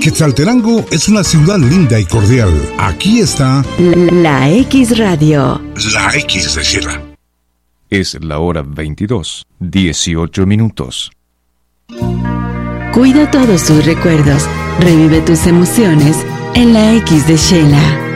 Quetzaltenango es una ciudad linda y cordial. Aquí está La X Radio. La X de Shela. Es la hora 22:18. Cuida todos tus recuerdos. Revive tus emociones en La X de Shela.